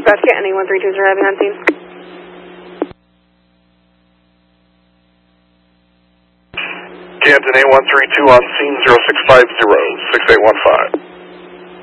dispatch, get any 132s arriving on scene. Canton A132 on scene 0650, 6815.